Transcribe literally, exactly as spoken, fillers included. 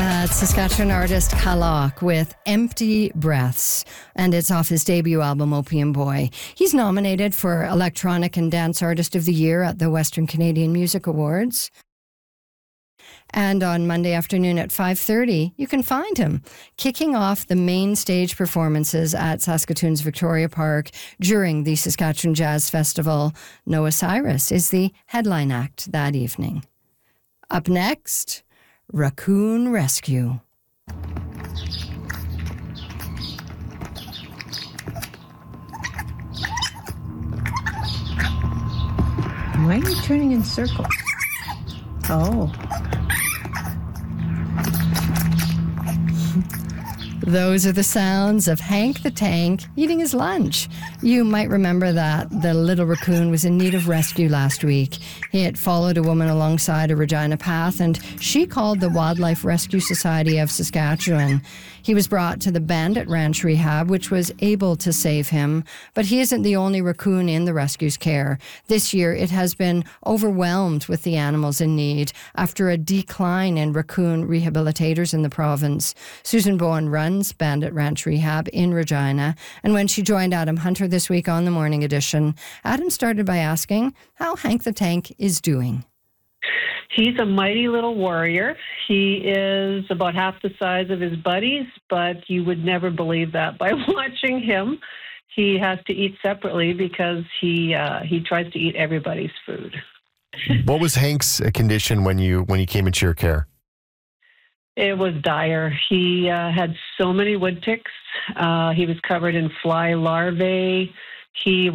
That's Saskatchewan artist Kalak with Empty Breaths, and it's off his debut album, Opium Boy. He's nominated for Electronic and Dance Artist of the Year at the Western Canadian Music Awards. And on Monday afternoon at five thirty, you can find him kicking off the main stage performances at Saskatoon's Victoria Park during the Saskatchewan Jazz Festival. Noah Cyrus is the headline act that evening. Up next, Raccoon Rescue. Why are you turning in circles? Oh. Those are the sounds of Hank the Tank eating his lunch. You might remember that the little raccoon was in need of rescue last week. He had followed a woman alongside a Regina path, and she called the Wildlife Rescue Society of Saskatchewan. He was brought to the Bandit Ranch Rehab, which was able to save him, but he isn't the only raccoon in the rescue's care. This year, it has been overwhelmed with the animals in need after a decline in raccoon rehabilitators in the province. Susan Bowen runs Bandit Ranch Rehab in Regina, and when she joined Adam Hunter this week on the Morning Edition, Adam started by asking how Hank the Tank is doing. He's a mighty little warrior. He is about half the size of his buddies, but you would never believe that by watching him. He has to eat separately because he uh, he tries to eat everybody's food. What was Hank's condition when you when he came into your care? It was dire. He uh, had so many wood ticks. Uh, he was covered in fly larvae. He